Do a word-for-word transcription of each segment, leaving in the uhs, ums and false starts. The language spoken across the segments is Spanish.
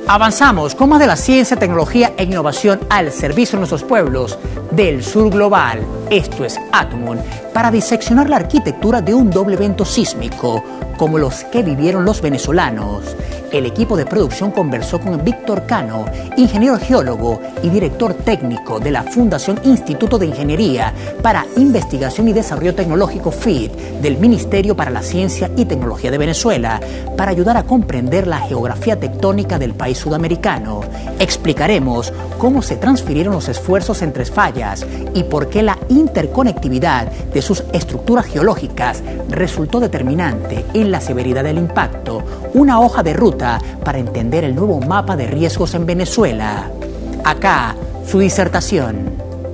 Avanzamos con más de la ciencia, tecnología e innovación al servicio de nuestros pueblos del sur global. Esto es Atmon, para diseccionar la arquitectura de un doble evento sísmico, como los que vivieron los venezolanos. El equipo de producción conversó con Víctor Cano, ingeniero geólogo y director técnico de la Fundación Instituto de Ingeniería para Investigación y Desarrollo Tecnológico F I D del Ministerio para la Ciencia y Tecnología de Venezuela, para ayudar a comprender la geografía tectónica del país sudamericano. Explicaremos cómo se transfirieron los esfuerzos en tres fallas y por qué la interconectividad de sus estructuras geológicas resultó determinante en la severidad del impacto, una hoja de ruta para entender el nuevo mapa de riesgos en Venezuela. Acá, su disertación.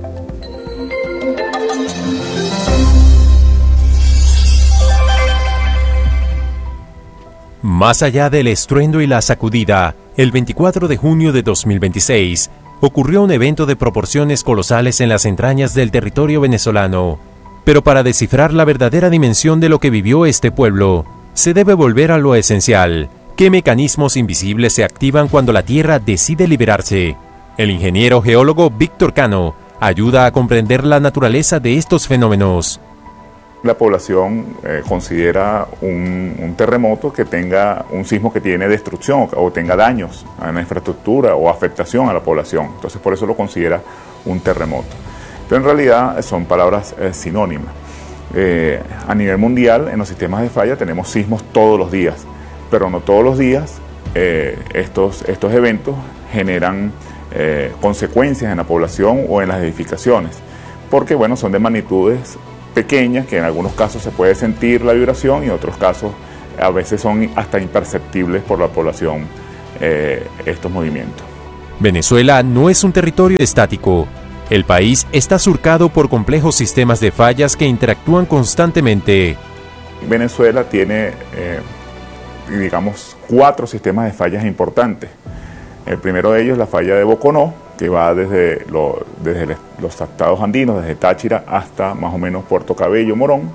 Más allá del estruendo y la sacudida, el veinticuatro de junio de dos mil veintiséis ocurrió un evento de proporciones colosales en las entrañas del territorio venezolano. Pero para descifrar la verdadera dimensión de lo que vivió este pueblo, se debe volver a lo esencial. ¿Qué mecanismos invisibles se activan cuando la Tierra decide liberarse? El ingeniero geólogo Víctor Cano ayuda a comprender la naturaleza de estos fenómenos. La población eh, considera un, un terremoto que tenga un sismo que tiene destrucción o tenga daños a la infraestructura o afectación a la población. Entonces por eso lo considera un terremoto. Pero en realidad son palabras eh, sinónimas. Eh, a nivel mundial, en los sistemas de falla tenemos sismos todos los días, pero no todos los días eh, estos, estos eventos generan eh, consecuencias en la población o en las edificaciones, porque bueno, son de magnitudes pequeñas que en algunos casos se puede sentir la vibración y en otros casos a veces son hasta imperceptibles por la población eh, estos movimientos. Venezuela no es un territorio estático. El país está surcado por complejos sistemas de fallas que interactúan constantemente. Venezuela tiene, eh, digamos, cuatro sistemas de fallas importantes. El primero de ellos es la falla de Boconó, que va desde, lo, desde los estados andinos, desde Táchira hasta más o menos Puerto Cabello, Morón,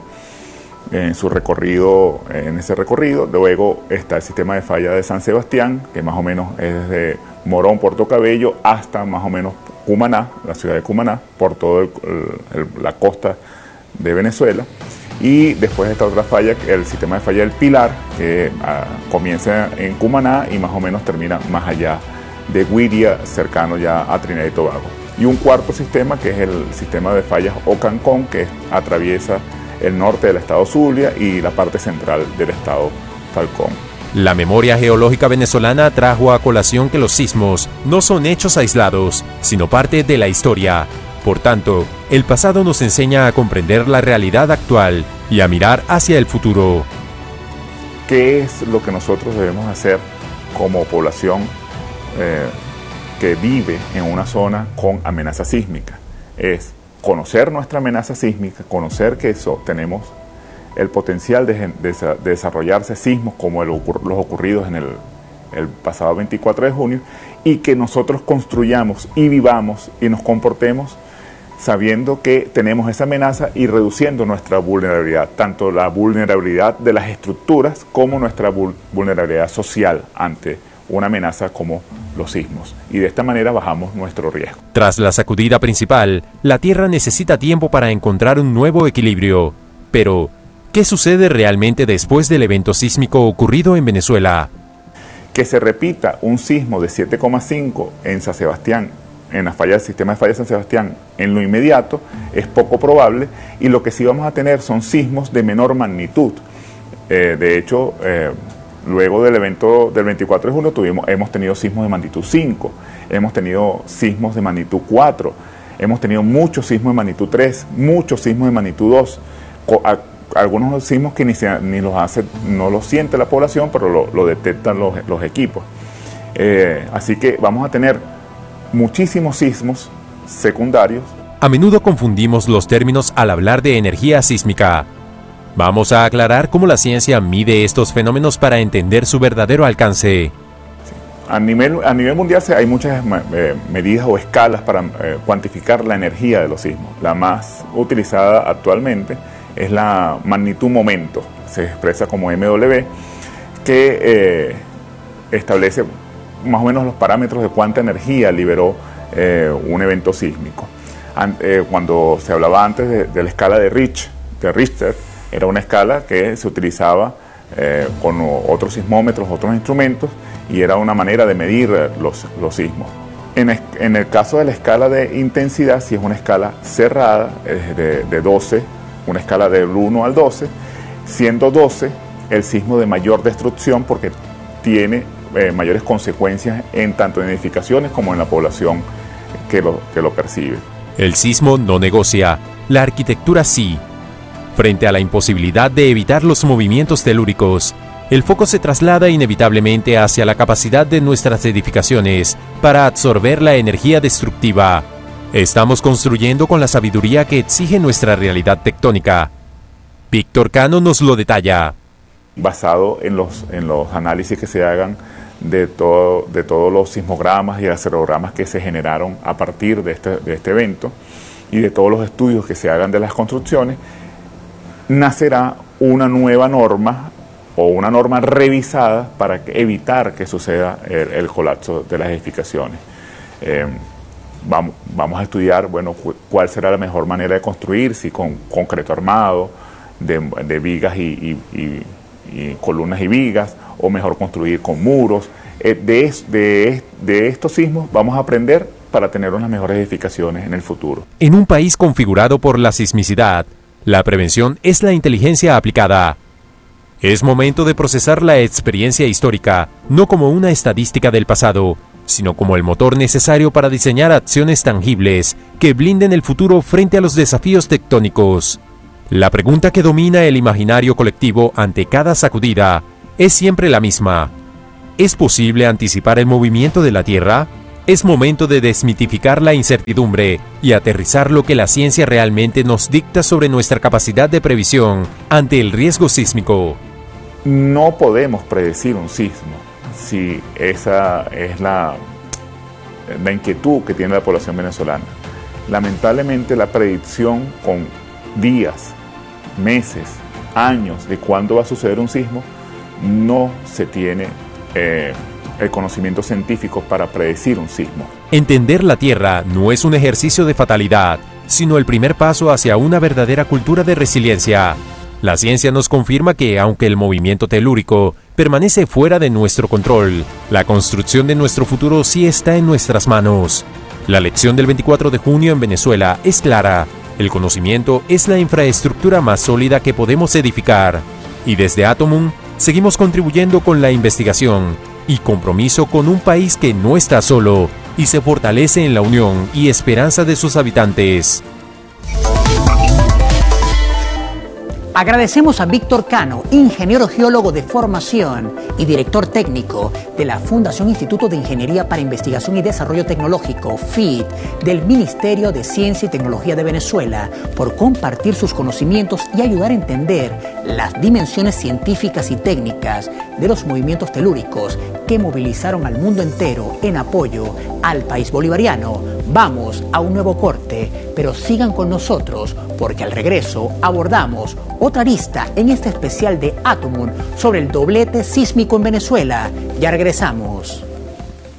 en su recorrido, en ese recorrido. Luego está el sistema de falla de San Sebastián, que más o menos es desde Morón, Puerto Cabello, hasta más o menos Cumaná, la ciudad de Cumaná, por toda la costa de Venezuela. Y después está otra falla, el sistema de falla del Pilar, que uh, comienza en Cumaná y más o menos termina más allá de Guiria, cercano ya a Trinidad y Tobago. Y un cuarto sistema, que es el sistema de fallas Ocancón, que atraviesa el norte del estado Zulia y la parte central del estado Falcón. La memoria geológica venezolana trajo a colación que los sismos no son hechos aislados, sino parte de la historia. Por tanto, el pasado nos enseña a comprender la realidad actual y a mirar hacia el futuro. ¿Qué es lo que nosotros debemos hacer como población eh, que vive en una zona con amenaza sísmica? Es conocer nuestra amenaza sísmica, conocer que eso tenemos el potencial de, de, de desarrollarse sismos como el, los ocurridos en el, el pasado veinticuatro de junio, y que nosotros construyamos y vivamos y nos comportemos sabiendo que tenemos esa amenaza y reduciendo nuestra vulnerabilidad, tanto la vulnerabilidad de las estructuras como nuestra vulnerabilidad social ante una amenaza como los sismos. Y de esta manera bajamos nuestro riesgo. Tras la sacudida principal, la Tierra necesita tiempo para encontrar un nuevo equilibrio. Pero, ¿qué sucede realmente después del evento sísmico ocurrido en Venezuela? Que se repita un sismo de siete coma cinco en San Sebastián, en la falla del sistema de falla de San Sebastián, en lo inmediato, es poco probable, y lo que sí vamos a tener son sismos de menor magnitud. Eh, de hecho, eh, luego del evento del veinticuatro de junio tuvimos, hemos tenido sismos de magnitud cinco, hemos tenido sismos de magnitud cuatro, hemos tenido muchos sismos de magnitud tres, muchos sismos de magnitud dos, algunos sismos que ni, se, ni los hace, no los siente la población, pero lo, lo detectan los, los equipos. Eh, así que vamos a tener muchísimos sismos secundarios. A menudo confundimos los términos al hablar de energía sísmica. Vamos a aclarar cómo la ciencia mide estos fenómenos para entender su verdadero alcance. A nivel, a nivel mundial hay muchas eh, medidas o escalas para eh, cuantificar la energía de los sismos. La más utilizada actualmente es la magnitud momento, se expresa como M W, que eh, establece más o menos los parámetros de cuánta energía liberó eh, un evento sísmico. An eh, cuando se hablaba antes de, de la escala de, Rich, de Richter, era una escala que se utilizaba eh, con otros sismómetros, otros instrumentos, y era una manera de medir los, los sismos. En, en el caso de la escala de intensidad, si es una escala cerrada, es de, de doce, una escala del uno al doce, siendo doce el sismo de mayor destrucción porque tiene eh, mayores consecuencias en tanto en edificaciones como en la población que lo, que lo percibe. El sismo no negocia, la arquitectura sí. Frente a la imposibilidad de evitar los movimientos telúricos, el foco se traslada inevitablemente hacia la capacidad de nuestras edificaciones para absorber la energía destructiva. Estamos construyendo con la sabiduría que exige nuestra realidad tectónica. Víctor Cano nos lo detalla. Basado en los, en los análisis que se hagan de, todo, de todos los sismogramas y acelerogramas que se generaron a partir de este, de este evento y de todos los estudios que se hagan de las construcciones, nacerá una nueva norma o una norma revisada para que, evitar que suceda el, el colapso de las edificaciones. Eh, vamos, vamos a estudiar, bueno, cu cuál será la mejor manera de construir, si con concreto armado, de, de vigas y, y, y, y columnas y vigas, o mejor construir con muros. Eh, de, de, de estos sismos vamos a aprender para tener unas mejores edificaciones en el futuro. En un país configurado por la sismicidad, la prevención es la inteligencia aplicada. Es momento de procesar la experiencia histórica, no como una estadística del pasado, sino como el motor necesario para diseñar acciones tangibles que blinden el futuro frente a los desafíos tectónicos. La pregunta que domina el imaginario colectivo ante cada sacudida es siempre la misma. ¿Es posible anticipar el movimiento de la Tierra? Es momento de desmitificar la incertidumbre y aterrizar lo que la ciencia realmente nos dicta sobre nuestra capacidad de previsión ante el riesgo sísmico. No podemos predecir un sismo, si esa es la, la inquietud que tiene la población venezolana. Lamentablemente la predicción con días, meses, años de cuándo va a suceder un sismo, no se tiene eh, el conocimiento científico para predecir un sismo. Entender la Tierra no es un ejercicio de fatalidad, sino el primer paso hacia una verdadera cultura de resiliencia. La ciencia nos confirma que, aunque el movimiento telúrico permanece fuera de nuestro control, la construcción de nuestro futuro sí está en nuestras manos. La lección del veinticuatro de junio en Venezuela es clara. El conocimiento es la infraestructura más sólida que podemos edificar. Y desde Atomum seguimos contribuyendo con la investigación y compromiso con un país que no está solo y se fortalece en la unión y esperanza de sus habitantes. Agradecemos a Víctor Cano, ingeniero geólogo de formación y director técnico de la Fundación Instituto de Ingeniería para Investigación y Desarrollo Tecnológico, F I D, del Ministerio de Ciencia y Tecnología de Venezuela, por compartir sus conocimientos y ayudar a entender las dimensiones científicas y técnicas de los movimientos telúricos que movilizaron al mundo entero en apoyo al país bolivariano. Vamos a un nuevo corte, pero sigan con nosotros porque al regreso abordamos otra arista en este especial de Atomum sobre el doblete sísmico en Venezuela. Ya regresamos.